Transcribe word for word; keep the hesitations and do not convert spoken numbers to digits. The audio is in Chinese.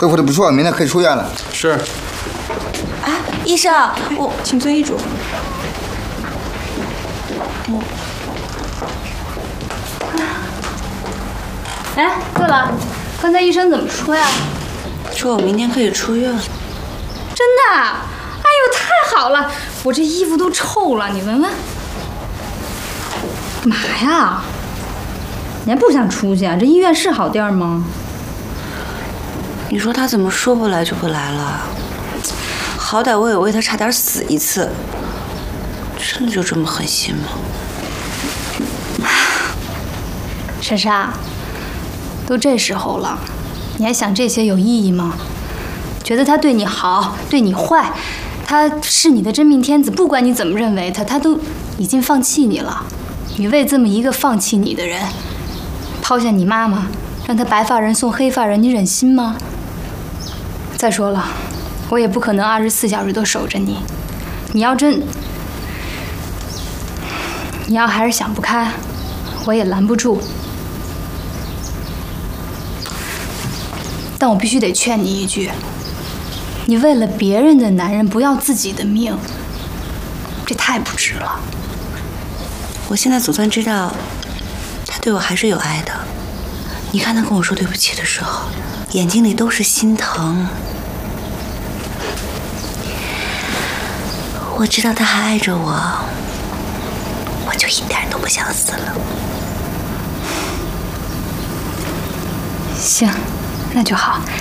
恢复的不错，明天可以出院了。 是。 哎，医生，我请遵医嘱。 我。 哎，对了，刚才医生怎么说呀？ 说我明天可以出院。 真的？哎呦，太好了！我这衣服都臭了，你闻闻。干嘛呀？你还不想出去啊？这医院是好地儿吗？ 你说他怎么说不来就不来了？好歹我也为他差点死一次，真的就这么狠心吗？ 莎莎，都这时候了，你还想这些有意义吗？觉得他对你好，对你坏，他是你的真命天子，不管你怎么认为他，他都已经放弃你了。你为这么一个放弃你的人，抛下你妈妈，让他白发人送黑发人，你忍心吗？再说了，我也不可能二十四小时都守着你。你要真，你要还是想不开，我也拦不住。但我必须得劝你一句，你为了别人的男人不要自己的命，这太不值了。 我现在总算知道，他对我还是有爱的。你看他跟我说对不起的时候，眼睛里都是心疼。我知道他还爱着我，我就一点都不想死了。 行，那就好。